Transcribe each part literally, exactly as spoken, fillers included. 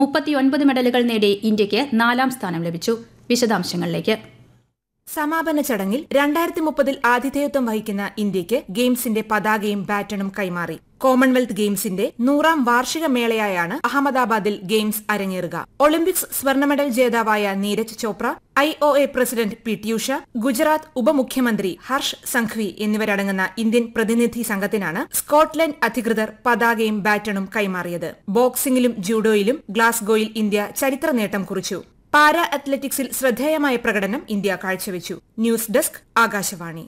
മുപ്പത്തിയൊൻപത് മെഡലുകൾ നേടി ഇന്ത്യയ്ക്ക് നാലാം സ്ഥാനം ലഭിച്ചു. വിശദാംശങ്ങളിലേക്ക്. സമാപന ചടങ്ങിൽ രണ്ടായിരത്തി മുപ്പതിൽ ആതിഥേയത്വം വഹിക്കുന്ന ഇന്ത്യയ്ക്ക് ഗെയിംസിന്റെ പതാകയും ബാറ്റണും കൈമാറി. കോമൺവെൽത്ത് ഗെയിംസിന്റെ നൂറാം വാർഷിക മേളയായാണ് അഹമ്മദാബാദിൽ ഗെയിംസ് അരങ്ങേറുക. ഒളിമ്പിക്സ് സ്വർണ്ണ മെഡൽ ജേതാവായ Neeraj Chopra, I O A president P T Usha, Gujarat ഉപമുഖ്യമന്ത്രി ഹർഷ് സംഘ്വി എന്നിവരടങ്ങുന്ന ഇന്ത്യൻ പ്രതിനിധി സംഘത്തിനാണ് സ്കോട്ട്ലൻഡ് അധികൃതർ പതാകയും ബാറ്റണും കൈമാറിയത്. ബോക്സിംഗിലും ജൂഡോയിലും ഗ്ലാസ്ഗോയിൽ ഇന്ത്യ ചരിത്ര നേട്ടം കുറിച്ചു. പാരാ അത്ലറ്റിക്സിൽ ശ്രദ്ധേയമായ പ്രകടനം ഇന്ത്യ കാഴ്ചവെച്ചു. News desk, Akashvani.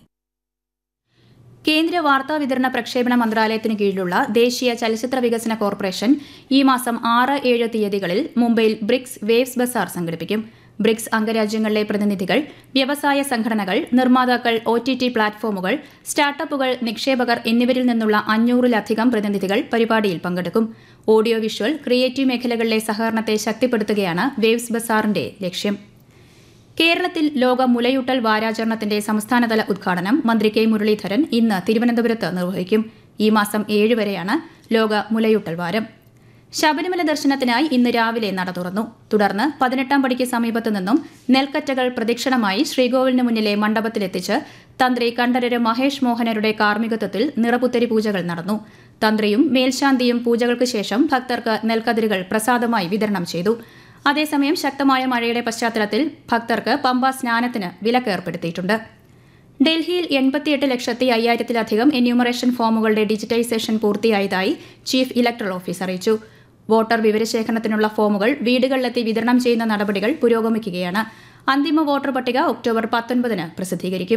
കേന്ദ്ര വാർത്താ വിതരണ പ്രക്ഷേപണ മന്ത്രാലയത്തിനു കീഴിലുള്ള ദേശീയ ചലച്ചിത്ര വികസന കോർപ്പറേഷൻ ഈ മാസം ആറ് ഏഴ് തീയതികളിൽ മുംബൈയിൽ ബ്രിക്സ് വേവ്സ് ബസാർ സംഘടിപ്പിക്കും. ബ്രിക്സ് അംഗരാജ്യങ്ങളിലെ പ്രതിനിധികൾ, വ്യവസായ സംഘടനകൾ, നിർമ്മാതാക്കൾ, ഒ ടി ടി പ്ലാറ്റ്ഫോമുകൾ, സ്റ്റാർട്ടപ്പുകൾ, നിക്ഷേപകർ എന്നിവരിൽ നിന്നുള്ള അഞ്ഞൂറിലധികം പ്രതിനിധികൾ പരിപാടിയിൽ പങ്കെടുക്കും. ഓഡിയോ വിഷ്വൽ, ക്രിയേറ്റീവ് മേഖലകളിലെ സഹകരണത്തെ ശക്തിപ്പെടുത്തുകയാണ് വേവ്സ് ബസാറിന്റെ ലക്ഷ്യം. കേരളത്തിൽ ലോക മുലയൂട്ടൽ വാരാചരണത്തിന്റെ സംസ്ഥാനതല ഉദ്ഘാടനം മന്ത്രി കെ മുരളീധരൻ ഇന്ന് തിരുവനന്തപുരത്ത് നിർവഹിക്കും. ഈ മാസം ഏഴ് വരെയാണ് ലോക മുലയൂട്ടൽ വാരം. ശബരിമല ദർശനത്തിനായി ഇന്ന് രാവിലെ നട തുറന്നു. തുടർന്ന് പതിനെട്ടാം പടിക്ക് സമീപത്തു നിന്നും നെൽക്കറ്റകൾ പ്രദക്ഷിണമായി ശ്രീകോവിലിന് മുന്നിലെ മണ്ഡപത്തിലെത്തിച്ച് തന്ത്രി കണ്ഠരര് മഹേഷ് മോഹനരുടെ കാർമ്മികത്വത്തിൽ നിറപുത്തരി പൂജകൾ നടന്നു. തന്ത്രിയും മേൽശാന്തിയും പൂജകൾക്ക് ശേഷം ഭക്തർക്ക് നെൽക്കതിരുകൾ പ്രസാദമായി വിതരണം ചെയ്തു. അതേസമയം ശക്തമായ മഴയുടെ പശ്ചാത്തലത്തിൽ ഭക്തർക്ക് പമ്പ സ്നാനത്തിന് വിലക്കേർപ്പെടുത്തിയിട്ടുണ്ട്. ഡൽഹിയിൽ എൺപത്തിയെട്ട് ലക്ഷത്തി അയ്യായിരത്തിലധികം എന്യൂമറേഷൻ ഫോമുകളുടെ ഡിജിറ്റൈസേഷൻ പൂർത്തിയായതായി ചീഫ് ഇലക്ടറൽ ഓഫീസർ അറിയിച്ചു. വോട്ടർ വിവരശേഖരണത്തിനുള്ള ഫോമുകൾ വീടുകളിലെത്തി വിതരണം ചെയ്യുന്ന നടപടികൾ പുരോഗമിക്കുകയാണ്. അന്തിമ വോട്ടർ പട്ടിക ഒക്ടോബർ പത്തൊൻപതിന് പ്രസിദ്ധീകരിക്കും.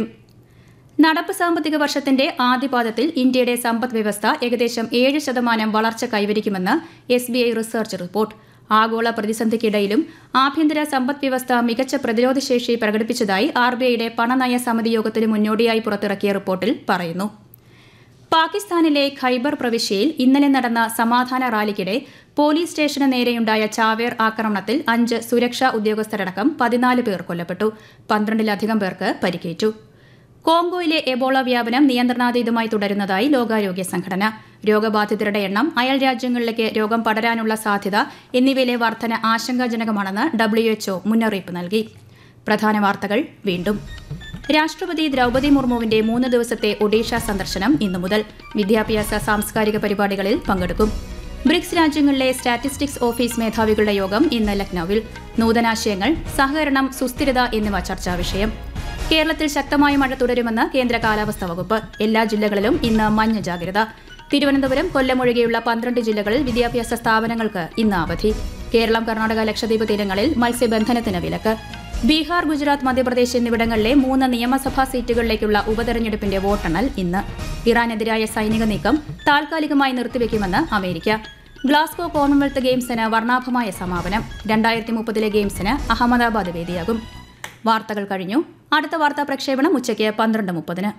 നടപ്പ് സാമ്പത്തിക വർഷത്തിന്റെ ആദ്യപാദത്തിൽ ഇന്ത്യയുടെ സമ്പദ് വ്യവസ്ഥ ഏകദേശം ഏഴ് ശതമാനം വളർച്ച കൈവരിക്കുമെന്ന് S B I research report. ആഗോള പ്രതിസന്ധിക്കിടയിലും ആഭ്യന്തര സമ്പദ് വ്യവസ്ഥ മികച്ച പ്രതിരോധശേഷി പ്രകടിപ്പിച്ചതായി ആർ ബി ഐയുടെ പണനയ സമിതി യോഗത്തിന് മുന്നോടിയായി പുറത്തിറക്കിയ റിപ്പോർട്ടിൽ പറയുന്നു. പാകിസ്ഥാനിലെ ഖൈബർ പ്രവിശ്യയിൽ ഇന്നലെ നടന്ന സമാധാന റാലിക്കിടെ പോലീസ് സ്റ്റേഷന് നേരെയുണ്ടായ ചാവേർ ആക്രമണത്തിൽ അഞ്ച് സുരക്ഷാ ഉദ്യോഗസ്ഥരടക്കം പതിനാല് പേർ കൊല്ലപ്പെട്ടു. പന്ത്രണ്ടിലധികം പേർക്ക് പരിക്കേറ്റു. കോങ്കോയിലെ എബോള വ്യാപനം നിയന്ത്രണാതീതമായി തുടരുന്നതായി ലോകാരോഗ്യ സംഘടന. രോഗബാധിതരുടെ എണ്ണം, അയൽ രാജ്യങ്ങളിലേക്ക് രോഗം പടരാനുള്ള സാധ്യത എന്നിവയിലെ വർധന ആശങ്കാജനകമാണെന്ന് ഡബ്ല്യു എച്ച്ഒ മുന്നറിയിപ്പ് നൽകി. പ്രധാന വാർത്തകൾ വീണ്ടും. രാഷ്ട്രപതി ദ്രൌപദി മുർമുവിന്റെ മൂന്ന് ദിവസത്തെ ഒഡീഷ സന്ദർശനം ഇന്നു മുതൽ. വിദ്യാഭ്യാസ സാംസ്കാരിക പരിപാടികളിൽ പങ്കെടുക്കും. ബ്രിക്സ് രാജ്യങ്ങളിലെ സ്റ്റാറ്റിസ്റ്റിക്സ് ഓഫീസ് മേധാവികളുടെ യോഗം ഇന്ന് ലക്നൌവിൽ. നൂതനാശയങ്ങൾ, സഹകരണം, സുസ്ഥിരത എന്നിവ ചർച്ചാ വിഷയം. കേരളത്തിൽ ശക്തമായ മഴ തുടരുമെന്ന് കേന്ദ്ര കാലാവസ്ഥാ വകുപ്പ്. എല്ലാ ജില്ലകളിലും ഇന്ന് മഞ്ഞ ജാഗ്രത. തിരുവനന്തപുരം, കൊല്ലം ഒഴികെയുള്ള പന്ത്രണ്ട് ജില്ലകളിൽ വിദ്യാഭ്യാസ സ്ഥാപനങ്ങൾക്ക് ഇന്ന് അവധി. കേരളം, കർണാടക, ലക്ഷദ്വീപ് തീരങ്ങളിൽ മത്സ്യബന്ധനത്തിന് വിലക്ക്. ബീഹാർ, ഗുജറാത്ത്, മധ്യപ്രദേശ് എന്നിവിടങ്ങളിലെ മൂന്ന് നിയമസഭാ സീറ്റുകളിലേക്കുള്ള ഉപതെരഞ്ഞെടുപ്പിന്റെ വോട്ടെണ്ണൽ ഇന്ന്. ഇറാനെതിരായ സൈനിക നീക്കം താൽക്കാലികമായി നിർത്തിവെക്കുമെന്ന് അമേരിക്ക. ഗ്ലാസ്ഗോ കോമൺവെൽത്ത് ഗെയിംസിന് വർണ്ണാഭമായ സമാപനം. രണ്ടായിരത്തി മുപ്പതിലെ ഗെയിംസിന് അഹമ്മദാബാദ് വേദിയാകും. വാർത്തകൾ കഴിഞ്ഞു. അടുത്ത വാർത്താ പ്രക്ഷേപണം ഉച്ചയ്ക്ക് പന്ത്രണ്ട് മുപ്പതിന്.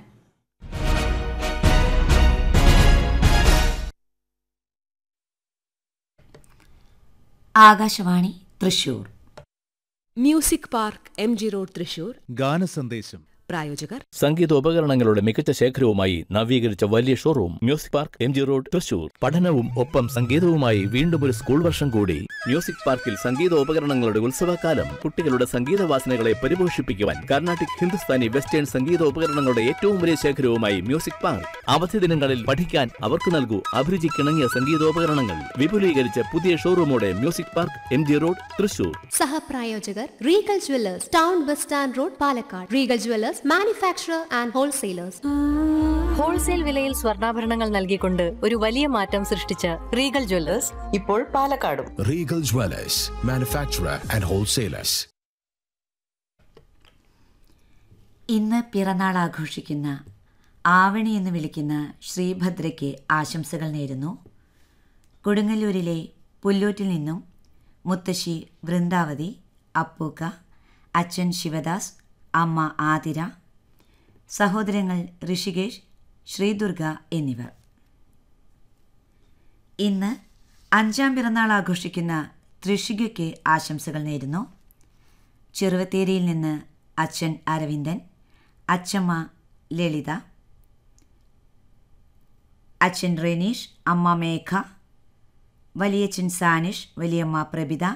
Akashvani Thrissur. Music park M G road Thrissur. ഗാനസന്ദേശം. പ്രായോജകർ സംഗീതോപകരണങ്ങളുടെ മികച്ച ശേഖരവുമായി നവീകരിച്ച വലിയ showroom music park M G road Thrissur. പഠനവും ഒപ്പം സംഗീതവുമായി വീണ്ടും ഒരു സ്കൂൾ വർഷം കൂടി. മ്യൂസിക് പാർക്കിൽ സംഗീതോപകരണങ്ങളുടെ ഉത്സവകാലം. കുട്ടികളുടെ സംഗീത വാസനകളെ പരിപോഷിപ്പിക്കുവാൻ കർണാട്ടിക്, ഹിന്ദുസ്ഥാനി, വെസ്റ്റേൺ സംഗീതോപകരണങ്ങളുടെ ഏറ്റവും വലിയ ശേഖരവുമായി മ്യൂസിക് പാർക്ക്. അവധി ദിനങ്ങളിൽ പഠിക്കാൻ അവർക്ക് നൽകൂ അഭിരുചിക്കിണങ്ങിയ സംഗീതോപകരണങ്ങൾ. വിപുലീകരിച്ച പുതിയ ഷോറൂമോടെ music park M G road Thrissur. സഹപ്രായോജകർ Regal Jewellers, town bus stand road, Palakkad. Regal Jewellers manufacturer and wholesalers. Wholesale വിലയിൽ സ്വർണ്ണാഭരണങ്ങൾ നൽകിക്കൊണ്ട് ഒരു വലിയ മാറ്റം സൃഷ്ടിച്ച റീഗൽ ജ്വല്ലേഴ്സ് ഇപ്പോൾ പാലക്കാടും. Regal Jewellers, manufacturer and wholesalers. ഇന്ന് പിറന്നാൾ ആഘോഷിക്കുന്ന ആവണി എന്ന് വിളിക്കുന്ന ശ്രീഭദ്രയ്ക്ക് ആശംസകൾ നേരുന്നു. കൊടുങ്ങല്ലൂരിലെ പുല്ലൂറ്റിൽ നിന്നും മുത്തശ്ശി വൃന്ദാവതി, അപ്പൂക്ക, അച്ഛൻ ശിവദാസ്, അമ്മ ആതിര, സഹോദരങ്ങൾ ഋഷികേഷ്, ശ്രീദുർഗ എന്നിവർ. ഇന്ന് അഞ്ചാം പിറന്നാൾ ആഘോഷിക്കുന്ന ത്രിഷികയ്ക്ക് ആശംസകൾ നേരുന്നു. ചെറുവത്തേരിയിൽ നിന്ന് അച്ഛൻ അരവിന്ദൻ, അച്ഛമ്മ ലളിത, അച്ഛൻ റെനീഷ്, അമ്മ മേഘ, വലിയച്ഛൻ സാനിഷ്, വലിയമ്മ പ്രഭിത,